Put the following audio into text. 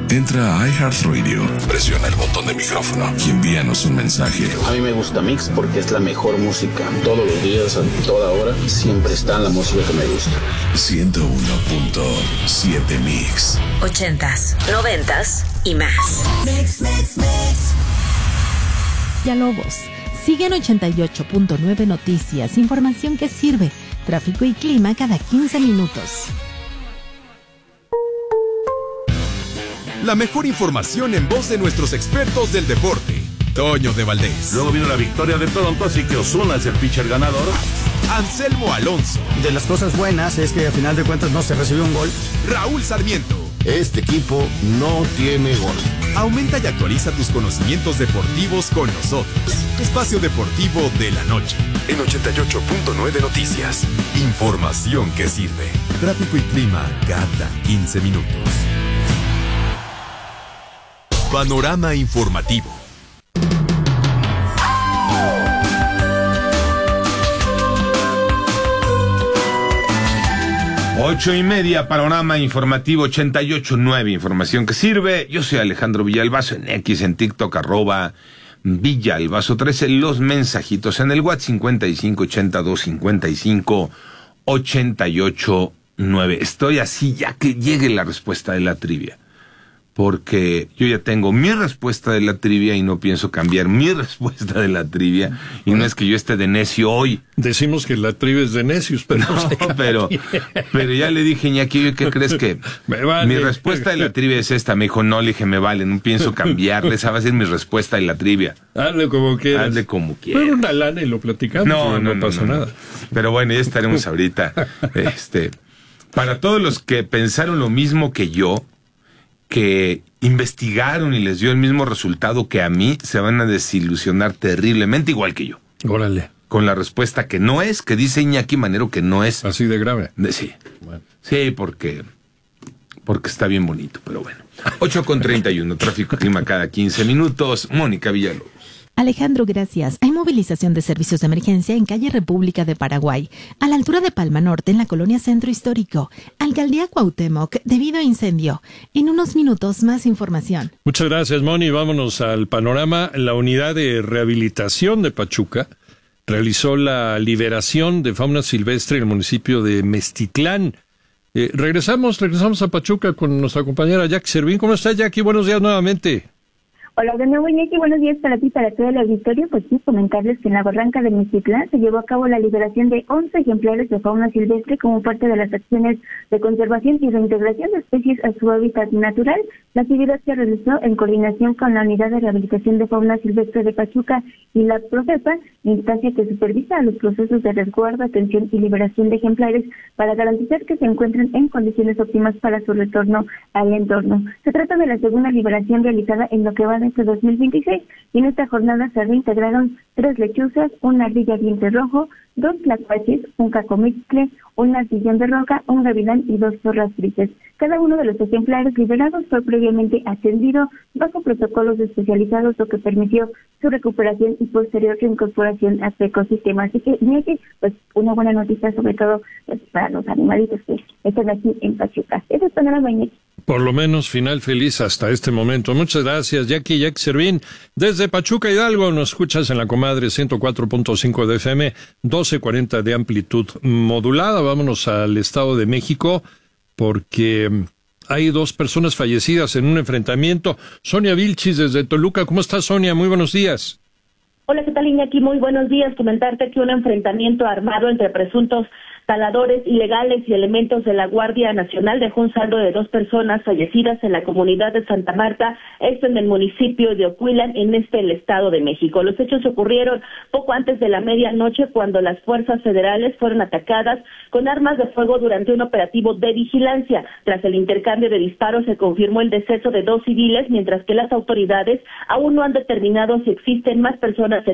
Entra a iHeartRadio, presiona el botón de micrófono y envíanos un mensaje. A mí me gusta Mix porque es la mejor música. Todos los días, a toda hora, siempre está la música que me gusta. 101.7 Mix. 80s, 90s y más. Mix. Villalobos. Siguen 88.9 Noticias, información que sirve, tráfico y clima cada 15 minutos. La mejor información en voz de nuestros expertos del deporte. Toño de Valdés. Luego vino la victoria de Toronto, así que Ozuna es el pitcher ganador. Anselmo Alonso. De las cosas buenas es que a final de cuentas no se recibió un gol. Raúl Sarmiento. Este equipo no tiene gol. Aumenta y actualiza tus conocimientos deportivos con nosotros. Espacio Deportivo de la Noche. En 88.9 Noticias. Información que sirve. Tráfico y clima cada 15 minutos. Panorama informativo. Ocho y media, panorama informativo 88.9, información que sirve. Yo soy Alejandro Villalbazo, en X, en TikTok, @Villalbazo13, los mensajitos en el WhatsApp 55825588.9. Estoy así ya que llegue la respuesta de la trivia, porque yo ya tengo mi respuesta de la trivia y no pienso cambiar mi respuesta de la trivia. Y no es que yo esté de necio hoy. Decimos que la trivia es de necios, pero no, pero ya le dije, Iñaki, ¿qué crees que vale? Mi respuesta de la trivia es esta? Me dijo, no, le dije, me vale, no pienso cambiarle, esa va a ser mi respuesta de la trivia. Hazle como quieras. Hazle como quieras. Pero una lana y lo platicamos, no pasa nada. Pero bueno, ya estaremos ahorita. Para todos los que pensaron lo mismo que yo, que investigaron y les dio el mismo resultado que a mí, se van a desilusionar terriblemente, igual que yo. Órale. Con la respuesta que no es, que dice Iñaki Manero que no es. ¿Así de grave? Sí. Bueno. Sí, porque está bien bonito, pero bueno. 8:31, tráfico y clima cada 15 minutos. Mónica Villalobos. Alejandro, gracias. Hay movilización de servicios de emergencia en calle República de Paraguay, a la altura de Palma Norte, en la colonia Centro Histórico, Alcaldía Cuauhtémoc, debido a incendio. En unos minutos, más información. Muchas gracias, Moni. Vámonos al panorama. La unidad de rehabilitación de Pachuca realizó la liberación de fauna silvestre en el municipio de Meztitlán. Regresamos a Pachuca con nuestra compañera Jackie Servín. ¿Cómo está, Jackie? Buenos días nuevamente. Hola, de nuevo, Iñaki, buenos días para ti, para todo el auditorio. Pues sí, comentarles que en la barranca de Meztitlán se llevó a cabo la liberación de 11 ejemplares de fauna silvestre como parte de las acciones de conservación y reintegración de especies a su hábitat natural. La actividad se realizó en coordinación con la Unidad de Rehabilitación de Fauna Silvestre de Pachuca y la Profepa, instancia que supervisa los procesos de resguardo, atención y liberación de ejemplares para garantizar que se encuentren en condiciones óptimas para su retorno al entorno. Se trata de la segunda liberación realizada en lo que va de este 2026, y en esta jornada se reintegraron 3 lechuzas, una ardilla diente rojo, 2 tlacuaches, un cacomixtle, un ardillón de roca, un gavilán y 2 zorras grises. Cada uno de los ejemplares liberados fue previamente atendido bajo protocolos especializados, lo que permitió su recuperación y posterior reincorporación a su ecosistema. Así que, pues, una buena noticia, sobre todo pues, para los animalitos que están aquí en Pachuca. Eso es panorama, Iñaki. Por lo menos final feliz hasta este momento. Muchas gracias, Jackie Servín. Desde Pachuca, Hidalgo, nos escuchas en la comadre 104.5 de FM, 1240 de amplitud modulada. Vámonos al Estado de México, porque hay 2 personas fallecidas en un enfrentamiento. Sonia Vilchis, desde Toluca. ¿Cómo estás, Sonia? Muy buenos días. Hola, ¿qué tal, Iñaki? Muy buenos días. Comentarte que un enfrentamiento armado entre presuntos taladores ilegales y elementos de la Guardia Nacional dejó un saldo de 2 personas fallecidas en la comunidad de Santa Marta, esto en el municipio de Ocuilan, en el Estado de México. Los hechos ocurrieron poco antes de la medianoche, cuando las fuerzas federales fueron atacadas con armas de fuego durante un operativo de vigilancia. Tras el intercambio de disparos se confirmó el deceso de 2 civiles, mientras que las autoridades aún no han determinado si existen más personas